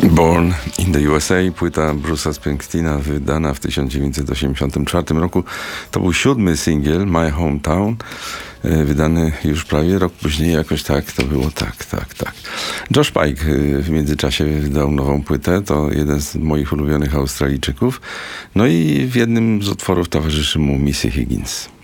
Born in the USA, płyta Bruce'a Springsteena wydana w 1984 roku. To był 7. singiel, My Hometown, wydany już prawie rok później, jakoś tak, to było tak. Josh Pike w międzyczasie wydał nową płytę, to jeden z moich ulubionych Australijczyków. No i w jednym z utworów towarzyszy mu Missy Higgins.